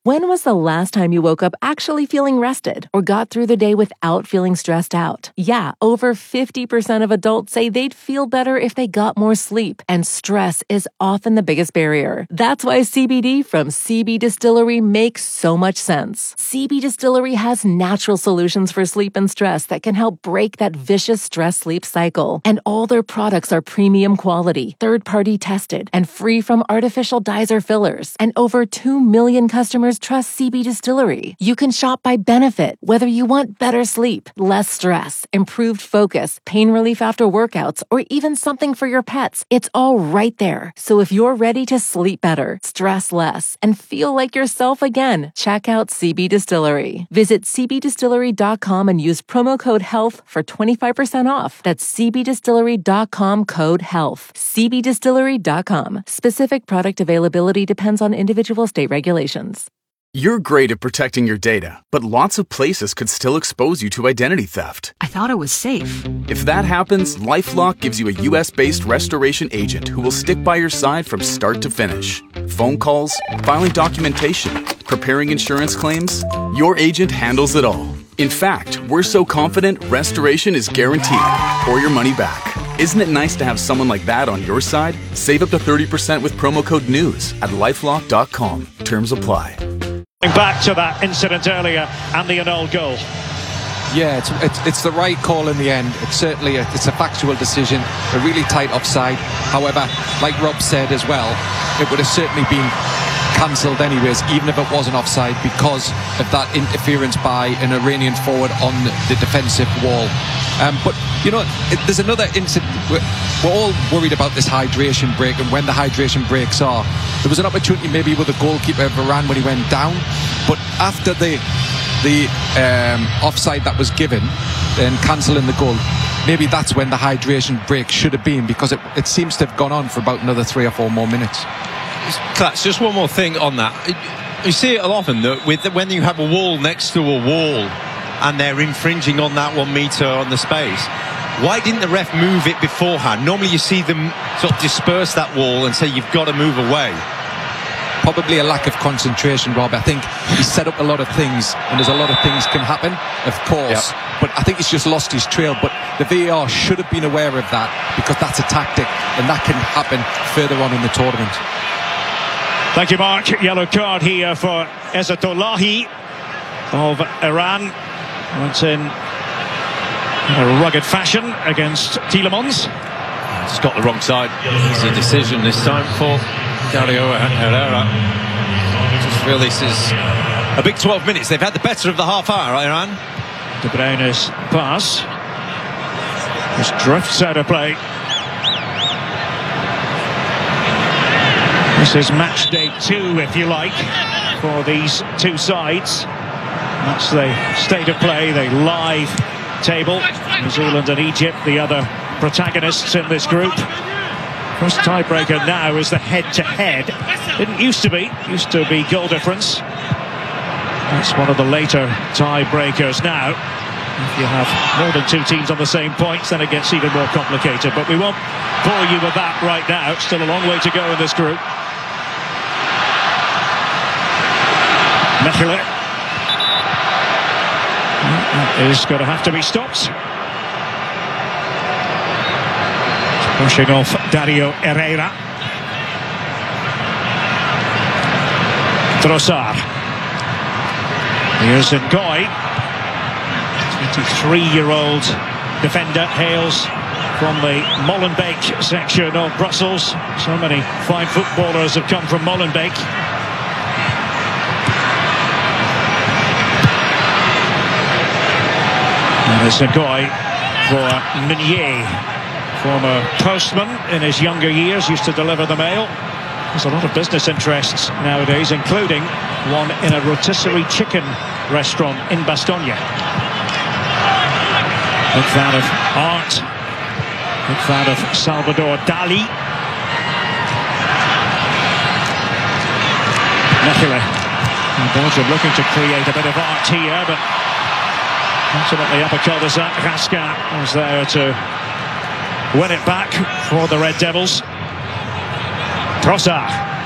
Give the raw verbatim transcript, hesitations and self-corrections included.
When was the last time you woke up actually feeling rested or got through the day without feeling stressed out? Yeah, over fifty percent of adults say they'd feel better if they got more sleep, and stress is often the biggest barrier. That's why C B D from C B Distillery makes so much sense. C B Distillery has natural solutions for sleep and stress that can help break that vicious stress-sleep cycle. And all their products are premium quality, third-party tested, and free from artificial dyes or fillers. And over two million customers trust C B Distillery. You can shop by benefit, whether you want better sleep, less stress, improved focus, pain relief after workouts, or even something for your pets. It's all right there. So if you're ready to sleep better, stress less, and feel like yourself again, check out C B Distillery. Visit c b distillery dot com and use promo code HEALTH for twenty-five percent off. That's c b distillery dot com code HEALTH. c b distillery dot com. Specific product availability depends on individual state regulations. You're great at protecting your data, but lots of places could still expose you to identity theft. I thought it was safe. If that happens, LifeLock gives you a U S-based restoration agent who will stick by your side from start to finish. Phone calls, filing documentation, preparing insurance claims, your agent handles it all. In fact, we're so confident restoration is guaranteed or your money back. Isn't it nice to have someone like that on your side? Save up to thirty percent with promo code NEWS at lifelock dot com. Terms apply. Back to that incident earlier and the annulled goal. Yeah, it's, it's it's the right call in the end. It's certainly a, it's a factual decision, a really tight offside. However, like Rob said as well, it would have certainly been cancelled anyways, even if it wasn't offside, because of that interference by an Iranian forward on the defensive wall. Um, but, you know, it, there's another incident. We're, we're all worried about this hydration break and when the hydration breaks are. There was an opportunity maybe with the goalkeeper Varane when he went down, but after the the um, offside that was given and cancelling the goal, maybe that's when the hydration break should have been, because it, it seems to have gone on for about another three or four more minutes. That's just one more thing on that. You see it often that with when you have a wall next to a wall and they're infringing on that one metre on the space. Why didn't the ref move it beforehand? Normally you see them sort of disperse that wall and say you've got to move away. Probably a lack of concentration, Rob. I think he's set up a lot of things and there's a lot of things can happen, of course. Yep. But I think he's just lost his trail. But the V A R should have been aware of that, because that's a tactic and that can happen further on in the tournament. Thank you, Mark. Yellow card here for Ezzatullahi of Iran. Went in a rugged fashion against Tielemans. It's got the wrong side. It's a decision this time for Dario Herrera. I just feel this is a big twelve minutes. They've had the better of the half hour, Iran. De Bruyne's pass just drifts out of play. This is match day two, if you like, for these two sides. That's the state of play, the live table. New Zealand and Egypt, the other protagonists in this group. First tiebreaker now is the head-to-head. Didn't used to be, used to be goal difference. That's one of the later tiebreakers now. If you have more than two teams on the same points, then it gets even more complicated. But we won't bore you with that right now. Still a long way to go in this group. Mechele. That is going to have to be stopped. Pushing off Dario Herrera. Trossard. Here's Ngoy. twenty-three-year-old defender, hails from the Molenbeek section of Brussels. So many fine footballers have come from Molenbeek. And it's Ngoy for Meunier, former postman in his younger years, used to deliver the mail. There's a lot of business interests nowadays, including one in a rotisserie chicken restaurant in Bastogne. Big fan of art, big fan of Salvador Dali. Mechele. Belgium looking to create a bit of art here, but ultimately up a cul-de-sac. Raskin was there to win it back for the Red Devils. Trossard.